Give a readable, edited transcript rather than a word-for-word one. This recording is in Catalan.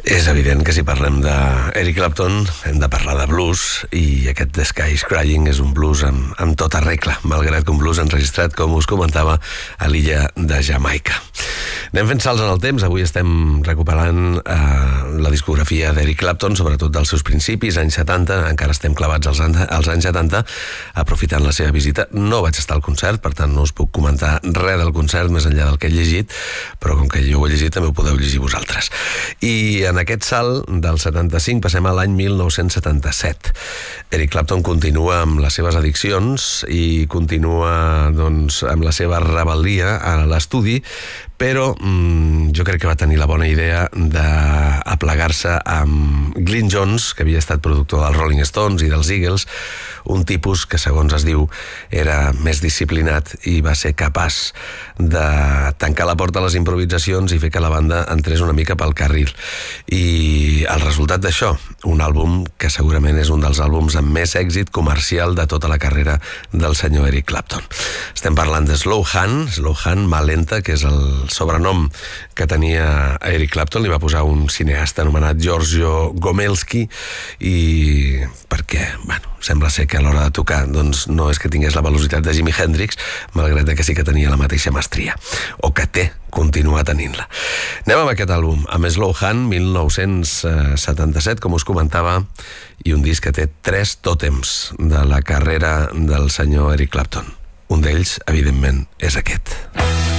És evident que si parlem d'Eric Clapton hem de parlar de blues, i aquest The Sky is Crying és un blues amb tota regla, malgrat que un blues enregistrat, com us comentava, a l'illa de Jamaica. Anem fent salts en el temps. Avui estem recuperant la discografia d'Eric Clapton, sobretot dels seus principis, anys 70, encara estem clavats als anys 70, aprofitant la seva visita. No vaig estar al concert, per tant no us puc comentar res del concert més enllà del que he llegit, però com que jo ho he llegit també ho podeu llegir vosaltres. I en aquest salt del 75 passem a l'any 1977. Eric Clapton continua amb les seves addiccions i continua amb la seva rebel·lia a l'estudi, però jo crec que va tenir la bona idea d'aplegar-se amb Glyn Johns, que havia estat productor dels Rolling Stones i dels Eagles, un tipus que, segons es diu, era més disciplinat i va ser capaç de tancar la porta a les improvisacions i fer que la banda entrés una mica pel carril. I el resultat d'això, un àlbum que segurament és un dels àlbums amb més èxit comercial de tota la carrera del senyor Eric Clapton. Estem parlant de Slow Hand, mà lenta, que és el sobrenom que tenia Eric Clapton. Li va posar un cineasta anomenat Giorgio Gomelsky, i perquè, sembla ser que a l'hora de tocar no és que tingués la velocitat de Jimi Hendrix, malgrat que sí que tenia la mateixa mestria, o que continua tenint-la. Anem amb aquest àlbum, amb Slow Hand, 1977, com us comentava, i un disc que té 3 tòtems de la carrera del senyor Eric Clapton. Un d'ells, evidentment, és aquest.